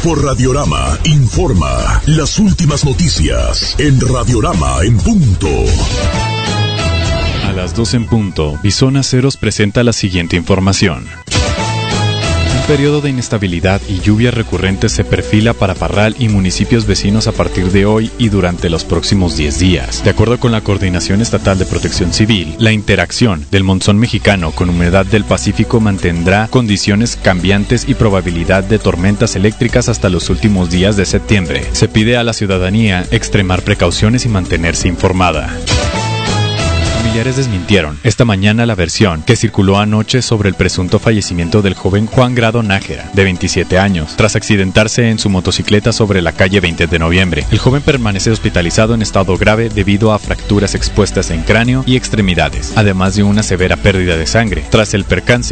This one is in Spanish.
Grupo Radiorama informa las últimas noticias en Radiorama en punto. A las 2 en punto, Bison Aceros presenta la siguiente información. Un periodo de inestabilidad y lluvias recurrentes se perfila para Parral y municipios vecinos a partir de hoy y durante los próximos 10 días. De acuerdo con la Coordinación Estatal de Protección Civil, la interacción del monzón mexicano con humedad del Pacífico mantendrá condiciones cambiantes y probabilidad de tormentas eléctricas hasta los últimos días de septiembre. Se pide a la ciudadanía extremar precauciones y mantenerse informada. Familiares desmintieron esta mañana la versión que circuló anoche sobre el presunto fallecimiento del joven Juan Grado Nájera, de 27 años, tras accidentarse en su motocicleta sobre la calle 20 de noviembre. El joven permanece hospitalizado en estado grave debido a fracturas expuestas en cráneo y extremidades, además de una severa pérdida de sangre. Tras el percance,